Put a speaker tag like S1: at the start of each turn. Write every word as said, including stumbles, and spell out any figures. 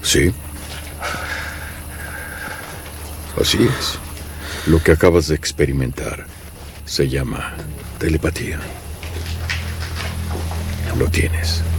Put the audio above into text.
S1: Sí. Así es. Lo que acabas de experimentar se llama telepatía. Lo tienes.